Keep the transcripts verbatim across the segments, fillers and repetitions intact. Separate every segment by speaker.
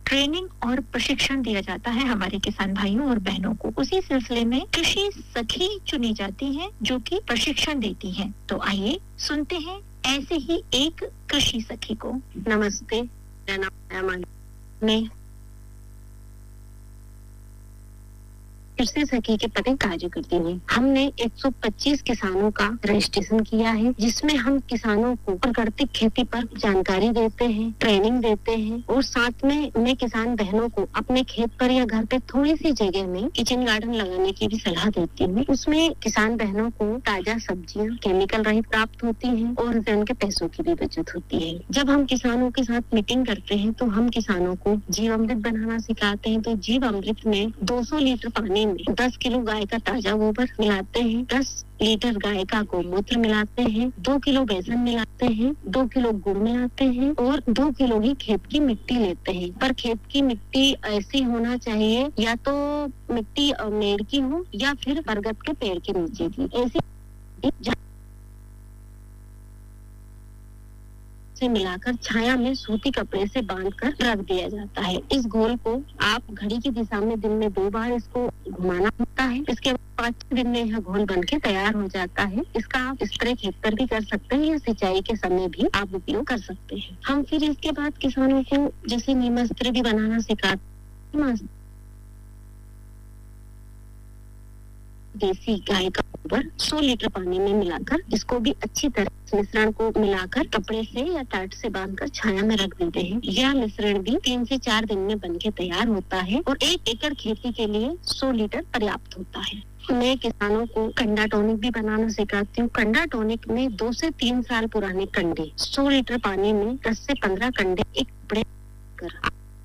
Speaker 1: Training और प्रशिक्षण दिया जाता है हमारे किसान भाइयों और बहनों को। उसी सिलसिले में कृषि सखी चुनी जाती हैं जो कि प्रशिक्षण देती हैं। तो आइए सुनते हैं ऐसे ही एक कृषि सखी को।
Speaker 2: नमस्ते, मेरा नाम है मैं कृषि सखी के पद कार्य करती हूँ। हमने एक सौ पच्चीस किसानों का रजिस्ट्रेशन किया है, जिसमें हम किसानों को प्राकृतिक खेती पर जानकारी देते हैं, ट्रेनिंग देते हैं और साथ में मैं किसान बहनों को अपने खेत पर या घर पे थोड़ी सी जगह में किचन गार्डन लगाने की भी सलाह देती हूँ। उसमें किसान बहनों को ताजा सब्जियाँ केमिकल रहित प्राप्त होती हैं और उनके पैसों की भी बचत होती है। जब हम किसानों के साथ मीटिंग करते हैं तो हम किसानों को जीवामृत बनाना सिखाते हैं। तो जीवामृत में दो सौ लीटर पानी दस किलो गाय का ताजा गोबर मिलाते हैं, दस लीटर गाय का गोमूत्र मिलाते हैं, दो किलो बेसन मिलाते हैं, दो किलो गुड़ मिलाते हैं और दो किलो ही खेत की मिट्टी लेते हैं। पर खेत की मिट्टी ऐसी होना चाहिए या तो मिट्टी मेड़ की हो या फिर बरगद के पेड़ के नीचे की, ऐसी से मिलाकर छाया में सूती कपड़े से बांधकर रख दिया जाता है। इस घोल को आप घड़ी की दिशा में दिन में दो बार इसको घुमाना होता है। इसके बाद पाँच दिन में यह घोल बनके तैयार हो जाता है। इसका आप स्प्रे खेत पर भी कर सकते हैं या सिंचाई के समय भी आप उपयोग कर सकते हैं। हम फिर इसके बाद किसानों को जैसे नीमास्त्र भी बनाना सिखाते हैं। देसी गाय का गोबर सौ लीटर पानी में मिलाकर इसको भी अच्छी तरह मिश्रण को मिलाकर कपड़े से या टाट से बांधकर छाया में रख देते हैं। यह मिश्रण भी तीन से चार दिन में बनके तैयार होता है और एक एकड़ खेती के लिए सौ लीटर पर्याप्त होता है। मैं किसानों को कंडा टॉनिक भी बनाना सिखाती हूँ। कंडा टॉनिक में दो से तीन साल पुराने कंडे सौ लीटर पानी में दस से पंद्रह कंडे एक कपड़े कर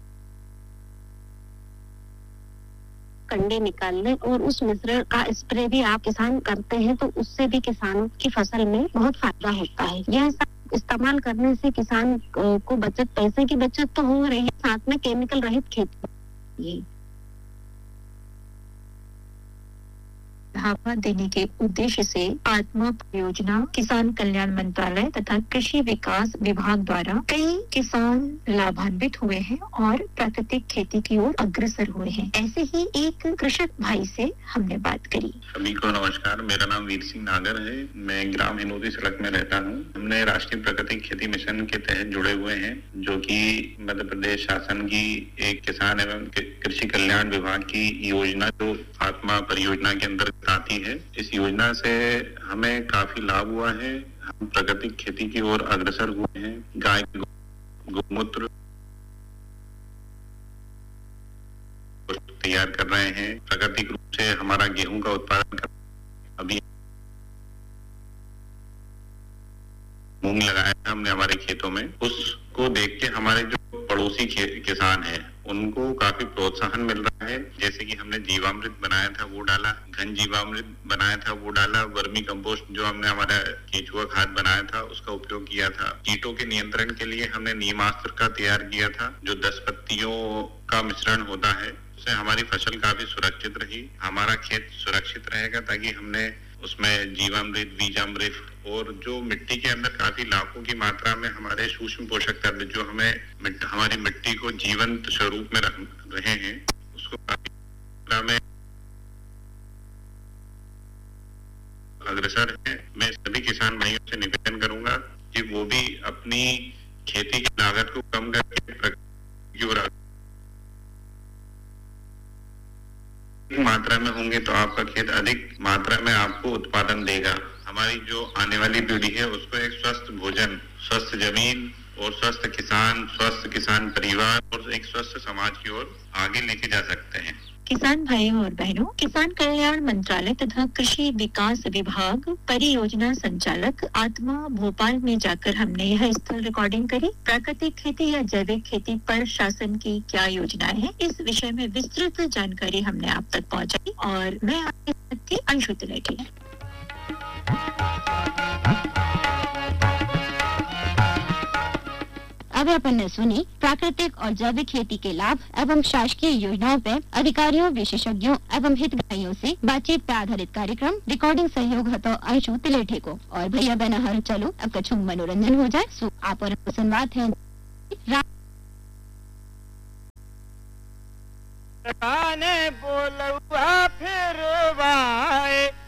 Speaker 2: कंडे निकाल लें और उस मिश्रण का स्प्रे भी आप किसान करते हैं तो उससे भी किसानों की फसल में बहुत फायदा होता है। यह सब इस्तेमाल करने से किसान को बचत, पैसे की बचत तो हो रही है, साथ में केमिकल रहित खेती
Speaker 1: बढ़ावा देने के उद्देश्य से आत्मा परियोजना, किसान कल्याण मंत्रालय तथा कृषि विकास विभाग द्वारा कई किसान लाभान्वित हुए हैं और प्राकृतिक खेती की ओर अग्रसर हुए हैं। ऐसे ही एक कृषक भाई से हमने बात करी।
Speaker 3: सभी को नमस्कार, मेरा नाम वीर सिंह नागर है। मैं ग्राम हिनोदी सड़क में रहता हूँ। हमने राष्ट्रीय प्राकृतिक खेती मिशन के तहत जुड़े हुए हैं, जो कि मध्य प्रदेश शासन की एक किसान एवं कृषि कल्याण विभाग की योजना जो आत्मा परियोजना के अंदर आती है। इस योजना से हमें काफी लाभ हुआ है। हम प्राकृतिक खेती की ओर अग्रसर हुए हैं। गाय के गोमूत्र तैयार कर रहे हैं। प्राकृतिक रूप से हमारा गेहूं का उत्पादन कर अभी मूंग लगाया था हमने हमारे खेतों में। उसको देख के हमारे जो पड़ोसी किसान हैं उनको काफी प्रोत्साहन मिल रहा है। जैसे कि हमने जीवामृत बनाया था वो डाला, घन जीवामृत बनाया था वो डाला, वर्मी कंपोस्ट जो हमने हमारा केचुआ खाद बनाया था उसका उपयोग किया था। कीटों के नियंत्रण के लिए हमने नीमास्त्र का तैयार किया था, जो दस पत्तियों का मिश्रण होता है। उससे हमारी फसल काफी सुरक्षित रही। हमारा खेत सुरक्षित रहेगा ताकि हमने उसमें जीवामृत, बीजामृत और जो मिट्टी के अंदर काफी लाखों की मात्रा में हमारे सूक्ष्म पोषक तत्व जो हमें मिट, हमारी मिट्टी को जीवंत स्वरूप में रख रहे हैं, उसको काफी मात्रा में अग्रसर है। मैं सभी किसान भाइयों से निवेदन करूंगा कि वो भी अपनी खेती की लागत को कम करके मात्रा में होंगे तो आपका खेत अधिक मात्रा में आपको उत्पादन देगा। हमारी जो आने वाली पीढ़ी है उसको एक स्वस्थ भोजन, स्वस्थ जमीन और स्वस्थ किसान, स्वस्थ किसान परिवार और एक स्वस्थ समाज की ओर आगे लेके जा सकते हैं।
Speaker 1: किसान भाइयों और बहनों, किसान कल्याण मंत्रालय तथा कृषि विकास विभाग परियोजना संचालक आत्मा भोपाल में जाकर हमने यह स्थल रिकॉर्डिंग करी। प्राकृतिक खेती या जैविक खेती पर शासन की क्या योजनाएं हैं, इस विषय में विस्तृत जानकारी हमने आप तक पहुंचाई और मैं आपके साथ थी अंशु तिलेठी।
Speaker 4: अब अपन ने सुनी प्राकृतिक और जैविक खेती के लाभ एवं शासकीय योजनाओं पर अधिकारियों, विशेषज्ञों एवं हितग्राहियों से बातचीत पर आधारित कार्यक्रम। रिकॉर्डिंग सहयोग हतो अंशु तिलेठी को। और भैया बहना हर चलो अब कछु मनोरंजन हो जाए। सो आप और संवाद है
Speaker 5: काने बोलुआ फिर वाए